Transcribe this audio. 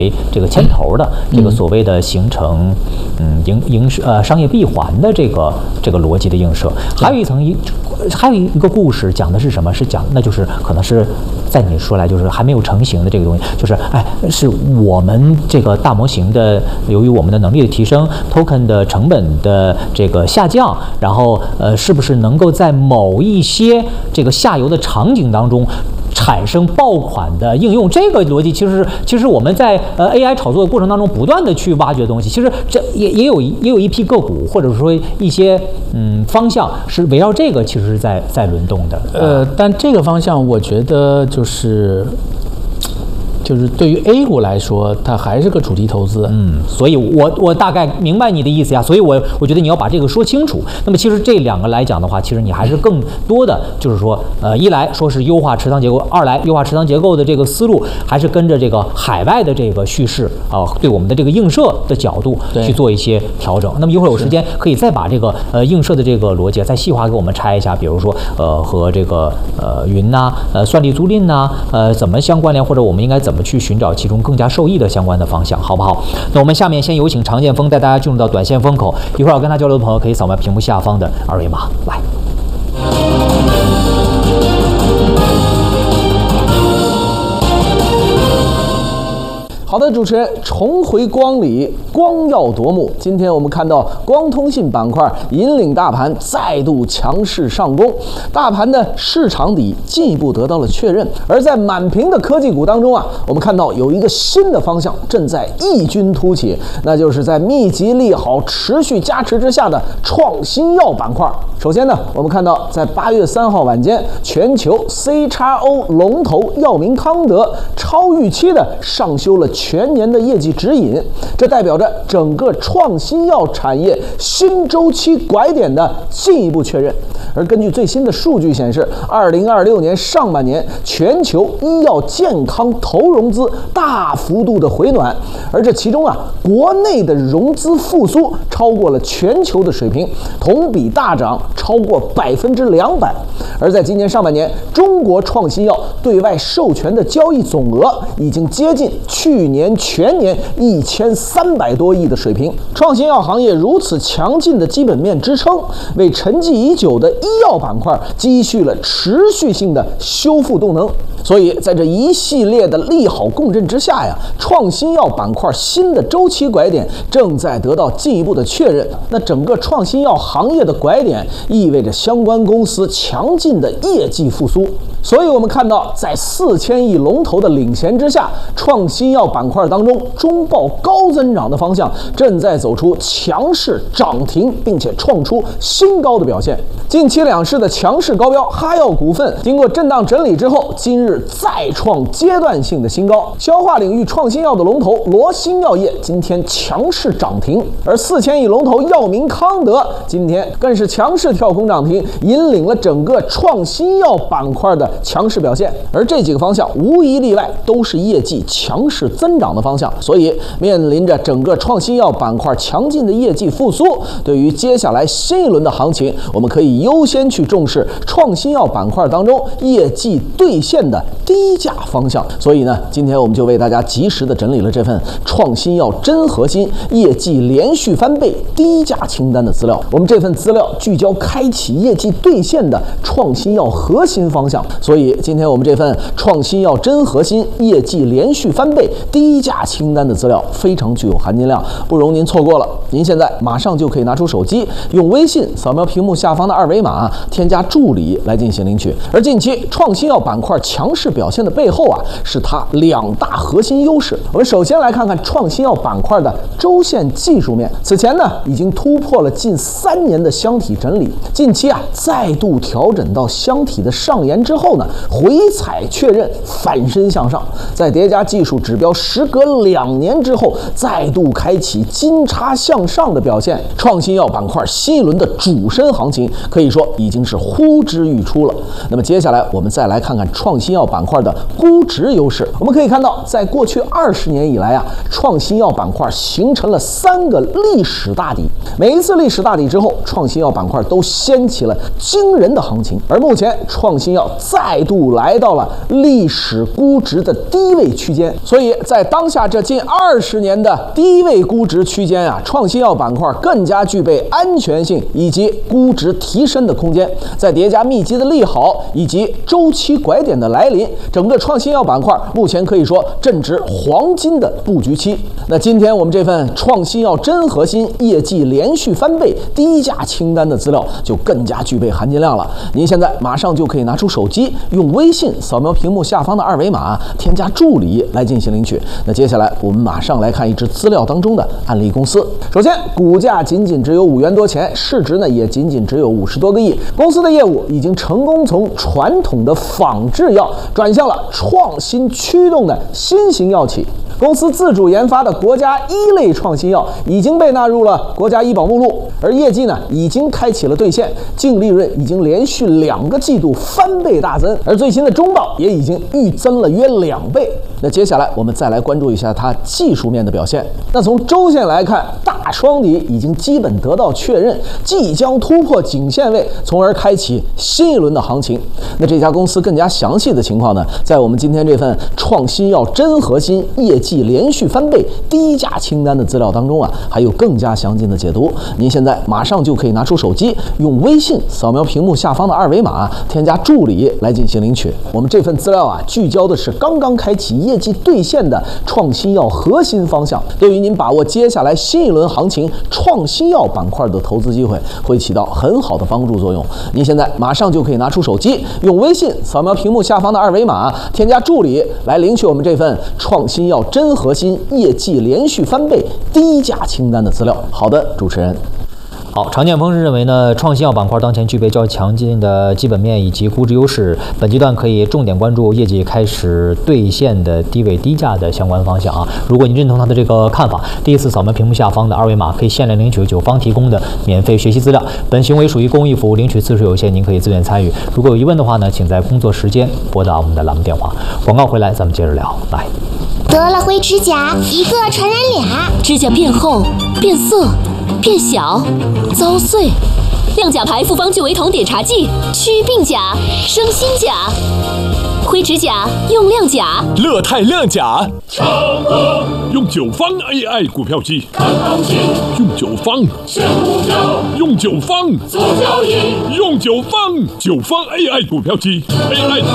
这个牵头的这个所谓的形成商业闭环的这个逻辑的映射。还有一个故事讲的是什么？那就是可能是在你说来就是还没有成型的这个东西，就是是我们这个大模型的由于我们的能力的提升 ，token 的成本的这个下降，然后是不是能够在某一些这个下游的场景当中产生爆款的应用？这个逻辑其实我们在AI 炒作的过程当中不断的去挖掘东西。其实这也有一批个股或者说一些方向是围绕这个其实是在轮动的。 但这个方向我觉得就是对于 A 股来说，它还是个主题投资。 所以我大概明白你的意思呀。所以我觉得你要把这个说清楚。那么其实这两个来讲的话，其实你还是更多的就是说，一来说是优化持仓结构，二来优化持仓结构的这个思路还是跟着这个海外的这个叙事对我们的这个映射的角度去做一些调整。那么一会儿有时间可以再把这个映射的这个逻辑再细化给我们拆一下，比如说和这个云呐、算力租赁呐、怎么相关联，或者我们应该怎么去寻找其中更加受益的相关的方向，好不好？那我们下面先有请常建锋带大家进入到短线风口，一会儿要跟他交流的朋友可以扫描屏幕下方的二维码来。 好的，主持人，重回光里，光耀夺目。今天我们看到光通信板块引领大盘再度强势上攻，大盘的市场底进一步得到了确认。而在满屏的科技股当中我们看到有一个新的方向正在异军突起，那就是在密集利好持续加持之下的创新药板块。首先呢，我们看到在8月3号晚间，全球 CXO 龙头药明康德超预期的上修了全年的业绩指引，这代表着整个创新药产业新周期拐点的进一步确认。而根据最新的数据显示，2026年上半年全球医药健康投融资大幅度的回暖，而这其中国内的融资复苏超过了全球的水平，同比大涨超过200%。而在今年上半年，中国创新药对外授权的交易总额已经接近去年全年1300多亿的水平。创新药行业如此强劲的基本面支撑，为沉寂已久的医药板块积蓄了持续性的修复动能。所以在这一系列的利好共振之下创新药板块新的周期拐点正在得到进一步的确认。那整个创新药行业的拐点意味着相关公司强劲的业绩复苏。所以我们看到，在4000亿龙头的领衔之下，创新药板块当中中报高增长的方向正在走出强势涨停，并且创出新高的表现。近期两市的强势高标哈药股份经过震荡整理之后，今日再创阶段性的新高。消化领域创新药的龙头罗新药业今天强势涨停，而4000亿龙头药明康德今天更是强势跳空涨停，引领了整个创新药板块的强势表现。而这几个方向无一例外都是业绩强势增长的方向，所以面临着整个创新药板块强劲的业绩复苏，对于接下来新一轮的行情，我们可以优先去重视创新药板块当中业绩兑现的低价方向。所以呢，今天我们就为大家及时的整理了这份创新药真核心业绩连续翻倍低价清单的资料。我们这份资料聚焦开启业绩兑现的创新药核心方向，所以今天我们这份创新药真核心业绩连续翻倍低价清单的资料非常具有含金量，不容您错过了。您现在马上就可以拿出手机，用微信扫描屏幕下方的二维码，添加助理来进行领取。而近期创新药板块强势表现的背后是它2大核心优势。我们首先来看看创新药板块的周线技术面。此前呢，已经突破了近3年的箱体整理，近期再度调整到箱体的上沿之后呢，回踩确认反身向上，在叠加技术指标时隔2年之后，再度开启金叉向上的表现。创新药板块新一轮的主升行情可以说已经是呼之欲出了。那么接下来我们再来看看创新药板块的估值优势。我们可以看到，在过去20年以来创新药板块形成了3个历史大底，每一次历史大底之后，创新药板块都掀起了惊人的行情。而目前创新药再再度来到了历史估值的低位区间。所以在当下这近20年的低位估值区间啊，创新药板块更加具备安全性以及估值提升的空间。在叠加密集的利好以及周期拐点的来临，整个创新药板块目前可以说正值黄金的布局期。那今天我们这份创新药真核心业绩连续翻倍低价清单的资料就更加具备含金量了。您现在马上就可以拿出手机，用微信扫描屏幕下方的2维码，添加助理来进行领取。那接下来我们马上来看一支资料当中的案例公司。首先，股价仅仅只有5元多钱，市值呢也仅仅只有50多个亿。公司的业务已经成功从传统的仿制药转向了创新驱动的新型药企。公司自主研发的国家1类创新药已经被纳入了国家医保目录，而业绩呢已经开启了兑现，净利润已经连续2个季度翻倍大增，而最新的中报也已经预增了约2倍。那接下来我们再来关注一下它技术面的表现。那从周线来看，大双底已经基本得到确认，即将突破颈线位，从而开启新一轮的行情。那这家公司更加详细的情况呢，在我们今天这份创新药真核心业绩连续翻倍低价清单的资料当中啊，还有更加详尽的解读。您现在马上就可以拿出手机，用微信扫描屏幕下方的2维码，添加助理来进行领取。我们这份资料啊，聚焦的是刚刚开启业绩兑现的创新药核心方向，对于您把握接下来新一轮行情创新药板块的投资机会，会起到很好的帮助作用。您现在马上就可以拿出手机，用微信扫描屏幕下方的2维码，添加助理来领取我们这份创新药真核心业绩连续翻倍低价清单的资料。好的，主持人。 好，常见分析认为呢，创新药板块当前具备较强劲的基本面以及估值优势，本阶段可以重点关注业绩开始兑现的低位低价的相关方向啊。如果您认同他的这个看法，第一次扫描屏幕下方的2维码，可以限量领取9方提供的免费学习资料。本行为属于公益服务，领取次数有限，您可以自愿参与。如果有疑问的话呢，请在工作时间拨打我们的栏目电话。广告回来，咱们接着聊。来， 得了灰指甲，一个传染俩， 指甲变厚、变色、变小、遭碎。亮甲牌复方聚维酮碘茶剂，祛病甲、生新甲。灰指甲用亮甲， 乐泰亮甲。用9方 AI 股票机，看行情；用9方选股票，用9方做交易；用9方9方 AI 股票机 AI。